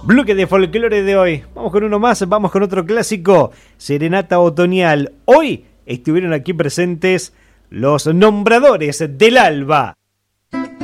Bloque de folclore de hoy. Vamos con uno más, vamos con otro clásico. Serenata otoñal. Hoy estuvieron aquí presentes los Nombradores del Alba.